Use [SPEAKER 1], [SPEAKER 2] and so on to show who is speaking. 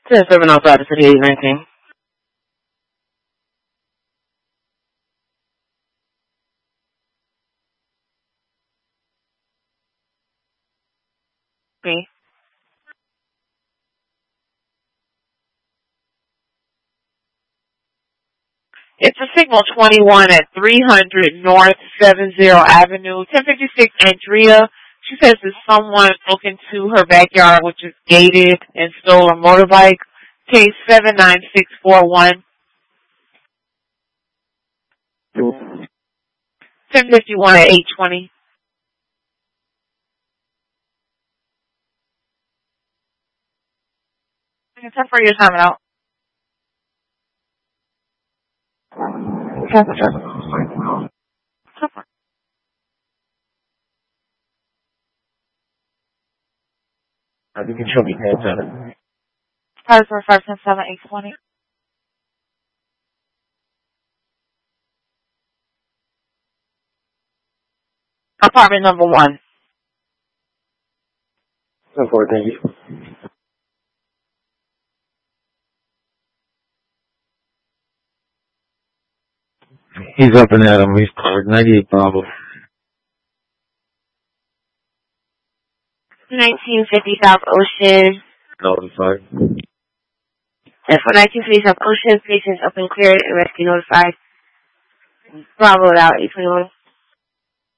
[SPEAKER 1] 10-7 outside the city, 819.
[SPEAKER 2] B. It's a signal 21 at 300 North 70 Avenue, 1056 Andrea. She says that someone broke into her backyard, which is gated, and stole a motorbike. Case 79641. 1051 at 820. It's time for your time out.
[SPEAKER 1] You can show me hands on it.
[SPEAKER 2] Cars for 510-7, 820. Apartment number 1.
[SPEAKER 1] Go for it, thank you. He's up and at him. He's covered 98 Bravo.
[SPEAKER 2] 1950 South Ocean.
[SPEAKER 1] Notified.
[SPEAKER 2] And for 1950 South Ocean, patients up and cleared and rescue notified. Bravo out 821.